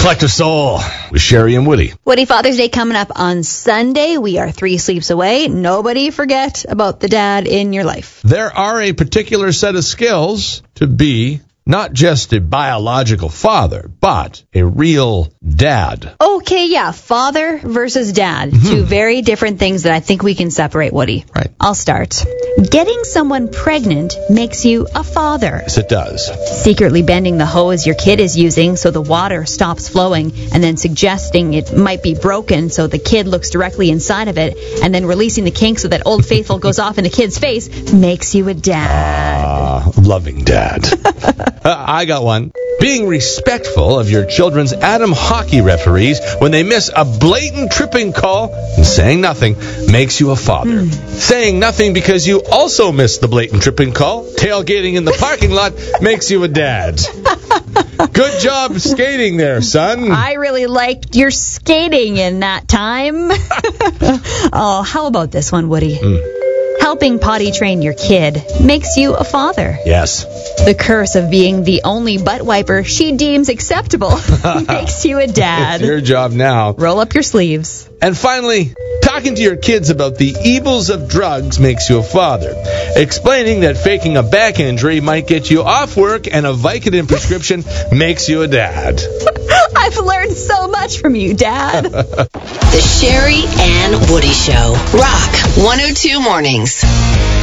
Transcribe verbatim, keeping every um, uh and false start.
Collective Soul with Sherry and Woody. Woody, Father's Day coming up on Sunday. We are three sleeps away. Nobody forget about the dad in your life. There are a particular set of skills to be not just a biological father, but a real dad. Okay, yeah, father versus dad. Mm-hmm. Two very different things that I think we can separate, Woody. Right. I'll start. Getting someone pregnant makes you a father. Yes, it does. Secretly bending the hose your kid is using so the water stops flowing, and then suggesting it might be broken so the kid looks directly inside of it, and then releasing the kink so that Old Faithful goes off in the kid's face, makes you a dad. Ah, loving dad. I got one. Being respectful of your children's Adam hockey referees when they miss a blatant tripping call and saying nothing makes you a father. Mm. Saying nothing because you also missed the blatant tripping call, tailgating in the parking lot, makes you a dad. Good job skating there, son. I really liked your skating in that time. Oh, how about this one, Woody? Mm. Helping potty train your kid makes you a father. Yes. The curse of being the only butt wiper she deems acceptable makes you a dad. It's your job now. Roll up your sleeves. And finally, talking to your kids about the evils of drugs makes you a father. Explaining that faking a back injury might get you off work and a Vicodin prescription makes you a dad. I've learned so much from you, Dad. The Sherry and Woody Show. Rock one oh two Mornings.